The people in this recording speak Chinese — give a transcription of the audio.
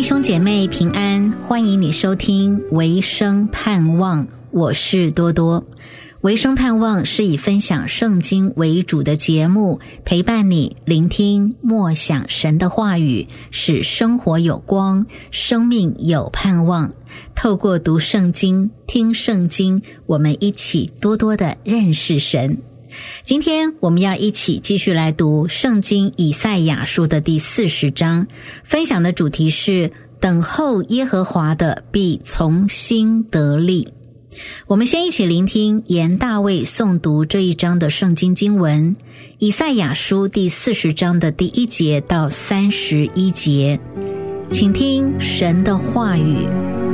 兄姐妹平安，欢迎你收听维生盼望，我是多多。维生盼望是以分享圣经为主的节目，陪伴你聆听默想神的话语，使生活有光，生命有盼望。透过读圣经、听圣经，我们一起多多的认识神。今天我们要一起继续来读圣经以赛亚书的第40章，分享的主题是等候耶和华的必从心得力。我们先一起聆听严大卫诵读这一章的圣经经文，以赛亚书第40章的第1节到31节，请听神的话语。